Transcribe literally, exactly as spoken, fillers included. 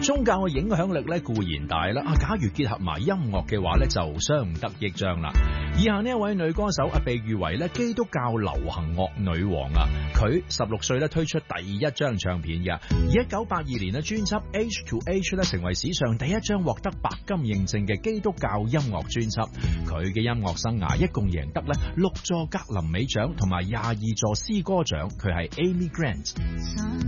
宗教嘅影響力咧固然大啦，啊，假如結合埋音樂嘅話咧，就相得益彰啦。以下呢一位女歌手啊，被譽為咧基督教流行樂女王啊，佢十六歲咧推出第一張唱片嘅，而一九八二年嘅專輯 H to H 咧成為史上第一張獲得白金認證嘅基督教音樂專輯。佢嘅音樂生涯一共贏得咧六座格林美獎同埋廿二座詩歌獎，佢係 Amy Grant。